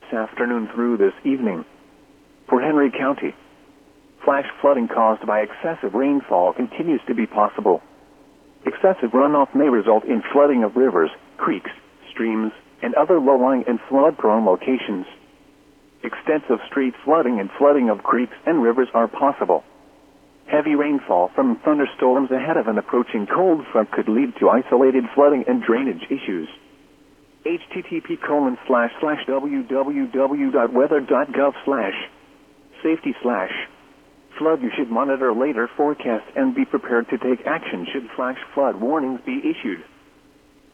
this afternoon through this evening. For Henry County, flash flooding caused by excessive rainfall continues to be possible. Excessive runoff may result in flooding of rivers, creeks, streams, and other low-lying and flood-prone locations. Extensive street flooding and flooding of creeks and rivers are possible. Heavy rainfall from thunderstorms ahead of an approaching cold front could lead to isolated flooding and drainage issues. http://www.weather.gov/safety/flood. You should monitor later forecasts and be prepared to take action should flash flood warnings be issued.